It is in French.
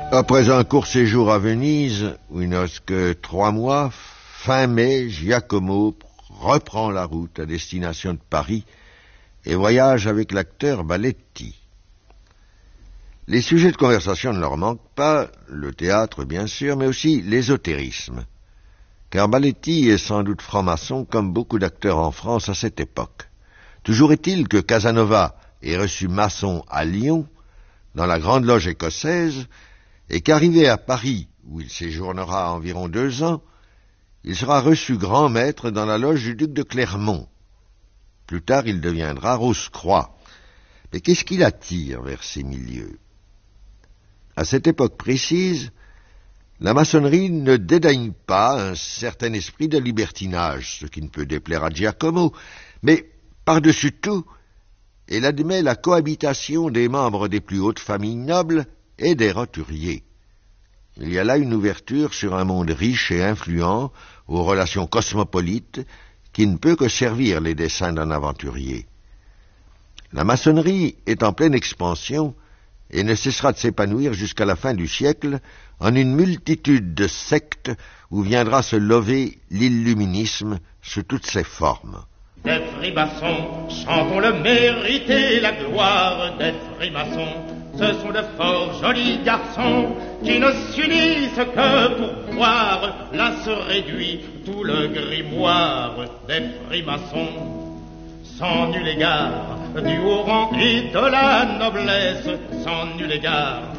Après un court séjour à Venise, où il ne reste que 3 mois, fin mai, Giacomo reprend la route à destination de Paris et voyage avec l'acteur Baletti. Les sujets de conversation ne leur manquent pas, le théâtre bien sûr, mais aussi l'ésotérisme. Car Baletti est sans doute franc-maçon comme beaucoup d'acteurs en France à cette époque. Toujours est-il que Casanova est reçu maçon à Lyon, dans la Grande Loge écossaise, et qu'arrivé à Paris, où il séjournera environ 2 ans, il sera reçu grand maître dans la loge du duc de Clermont. Plus tard, il deviendra Rose-Croix. Mais qu'est-ce qui l'attire vers ces milieux? À cette époque précise, la maçonnerie ne dédaigne pas un certain esprit de libertinage, ce qui ne peut déplaire à Giacomo, mais par-dessus tout, elle admet la cohabitation des membres des plus hautes familles nobles et des roturiers. Il y a là une ouverture sur un monde riche et influent, aux relations cosmopolites, qui ne peut que servir les desseins d'un aventurier. La maçonnerie est en pleine expansion et ne cessera de s'épanouir jusqu'à la fin du siècle en une multitude de sectes où viendra se lever l'illuminisme sous toutes ses formes. Des frimaçons, chantons le mérite et la gloire des frimaçons. Ce sont de fort jolis garçons qui ne s'unissent que pour voir. Là se réduit tout le grimoire des frimaçons. Sans nul égard du haut rang et de la noblesse, sans nul égard